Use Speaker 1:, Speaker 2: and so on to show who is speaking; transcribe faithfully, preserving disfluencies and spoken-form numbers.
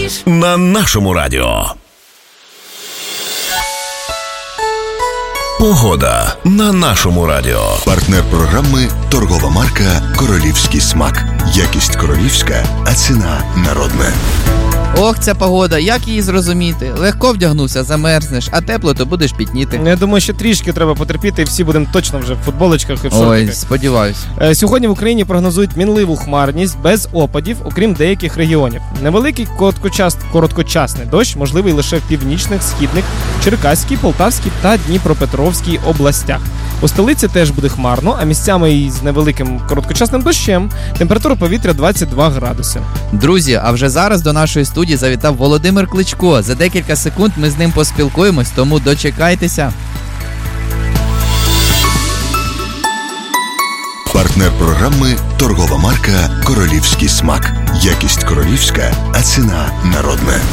Speaker 1: дізнавайтесь на нашому радіо. Погода на нашому радіо.
Speaker 2: Партнер програми – торгова марка «Королівський смак». Якість королівська, а ціна народна.
Speaker 3: Ох, ця погода, як її зрозуміти? Легко вдягнувся, замерзнеш, а тепло, то будеш пітніти.
Speaker 4: Я думаю, що трішки треба потерпіти, і всі будемо точно вже в футболочках і в шортиках.
Speaker 3: Ой, сподіваюсь.
Speaker 4: Сьогодні в Україні прогнозують мінливу хмарність, без опадів, окрім деяких регіонів. Невеликий короткочас... короткочасний дощ можливий лише в північних, східних, Черкаській, Полтавській та Дніпропетровській областях. У столиці теж буде хмарно, а місцями із невеликим короткочасним дощем. Температура повітря двадцять два градуси.
Speaker 3: Друзі, а вже зараз до нашої студії завітав Володимир Кличко. За декілька секунд ми з ним поспілкуємось, тому дочекайтеся.
Speaker 2: Партнер програми – торгова марка «Королівський смак». Якість королівська, а ціна народна.